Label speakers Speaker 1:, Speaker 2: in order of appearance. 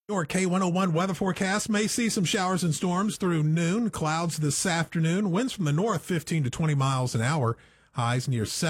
Speaker 1: Your K101 weather forecast may see some showers and storms through noon. Clouds this afternoon. Winds from the north 15 to 20 miles an hour. Highs near 7.